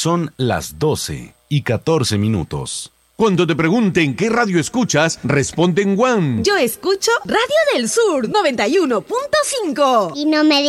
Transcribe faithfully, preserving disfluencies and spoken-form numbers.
Son las doce y catorce minutos. Cuando te pregunten qué radio escuchas, responde en Guam. Yo escucho Radio del Sur noventa y uno punto cinco. Y no me